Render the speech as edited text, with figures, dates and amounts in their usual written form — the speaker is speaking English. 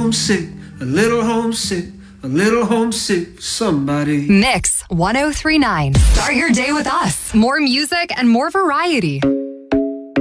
homesick, a little homesick, a little homesick for somebody. Mix 1039. Start your day with us. More music and more variety.